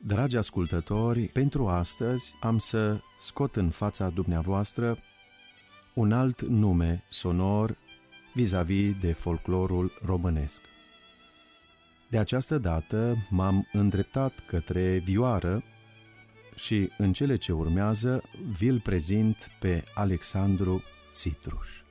Dragi ascultători, pentru astăzi am să scot în fața dumneavoastră un alt nume sonor vis-a-vis de folclorul românesc. De această dată m-am îndreptat către vioară și în cele ce urmează vi-l prezint pe Alexandru Țitruș.